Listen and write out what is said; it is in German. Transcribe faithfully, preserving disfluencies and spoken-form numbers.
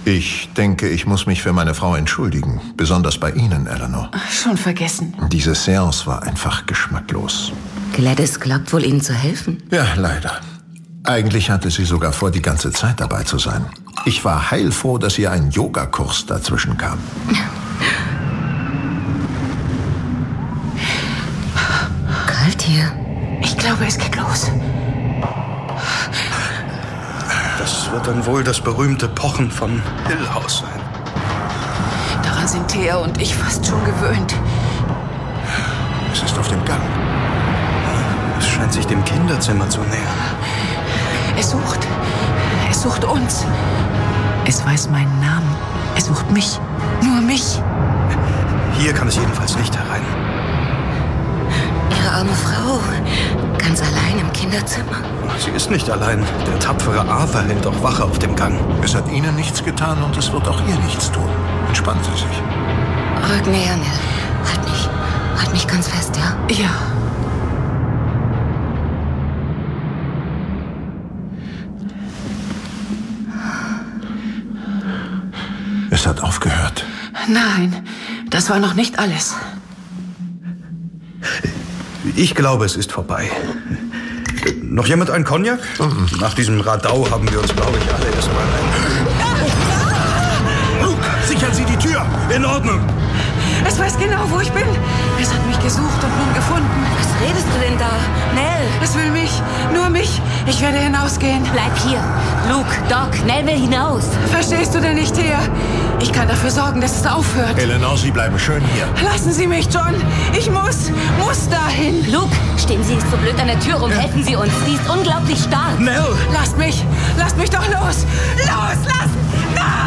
Ich denke, ich muss mich für meine Frau entschuldigen. Besonders bei Ihnen, Eleanor. Schon vergessen. Diese Seance war einfach geschmacklos. Gladys glaubt wohl, Ihnen zu helfen? Ja, leider. Eigentlich hatte sie sogar vor, die ganze Zeit dabei zu sein. Ich war heilfroh, dass ihr ein Yogakurs dazwischen kam. Kalt hier. Ich glaube, es geht los. Das wird dann wohl das berühmte Pochen von Hill House sein. Daran sind Thea und ich fast schon gewöhnt. Es ist auf dem Gang. Es scheint sich dem Kinderzimmer zu nähern. Es sucht. Es sucht uns. Es weiß meinen Namen. Es sucht mich. Nur mich. Hier kann es jedenfalls nicht herein. Ihre arme Frau. Ganz allein im Kinderzimmer. Sie ist nicht allein. Der tapfere Arthur hält auch Wache auf dem Gang. Es hat Ihnen nichts getan und es wird auch ihr nichts tun. Entspannen Sie sich. Rück näher, Nell. Halt mich. Halt mich ganz fest, ja? Ja. Es hat aufgehört. Nein, das war noch nicht alles. Ich glaube, es ist vorbei. Noch jemand einen Cognac? Mhm. Nach diesem Radau haben wir uns, glaube ich, alle erstmal ein... Luke, sichern Sie die Tür! In Ordnung! Es weiß genau, wo ich bin. Es hat mich gesucht und nun gefunden. Was redest du denn da? Nell! Es will mich, nur mich. Ich werde hinausgehen. Bleib hier. Luke, Doc, Nell will hinaus. Verstehst du denn nicht, Thea? Ich kann dafür sorgen, dass es aufhört. Eleanor, Sie bleiben schön hier. Lassen Sie mich, John. Ich muss, muss dahin. Luke, stehen Sie nicht so blöd an der Tür rum. Helfen Sie uns. Sie ist unglaublich stark. Nell! Lasst mich, lasst mich doch los. Los!